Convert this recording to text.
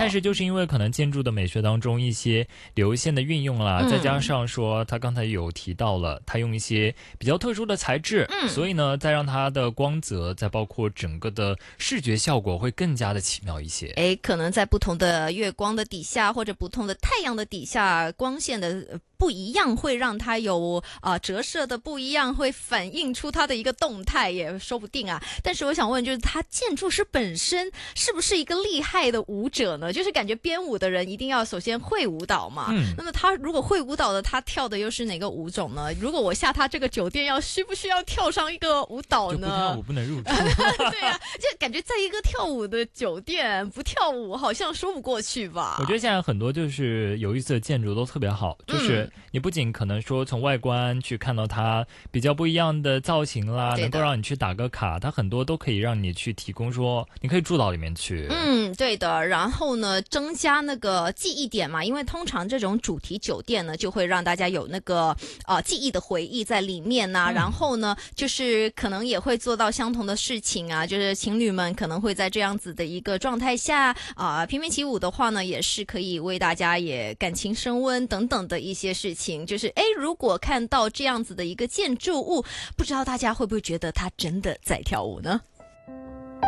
但是就是因为可能建筑的美学当中一些流线的运用啦，再加上说他刚才有提到了，他用一些比较特殊的材质，所以呢，再让它的光泽，再包括整个的视觉效果会更加的奇妙一些。 可能在不同的月光的底下，或者不同的太阳的底下，光线的不一样，会让它有折射的不一样，会反映出它的一个动态，也说不定啊。但是我想问，就是它建筑师本身是不是一个厉害的舞者呢？就是感觉编舞的人一定要首先会舞蹈嘛。那么他如果会舞蹈的，他跳的又是哪个舞种呢？如果我下他这个酒店，需不需要跳上一个舞蹈呢？ 就不跳舞不能入住。 对啊，就感觉在一个跳舞的酒店不跳舞好像说不过去吧。 我觉得现在很多就是有意思的建筑都特别好，就是你不仅可能说从外观去看到它比较不一样的造型啦，能够让你去打个卡，它很多都可以让你去提供说你可以住到里面去。 对的。然后呢，增加那个记忆点嘛，因为通常这种主题酒店呢，就会让大家有那个记忆的回忆在里面啊。然后呢，就是可能也会做到相同的事情啊，就是情侣们可能会在这样子的一个状态下翩翩起舞的话呢，也是可以为大家也感情升温等等的一些事情。就是如果看到这样子的一个建筑物，不知道大家会不会觉得它真的在跳舞呢？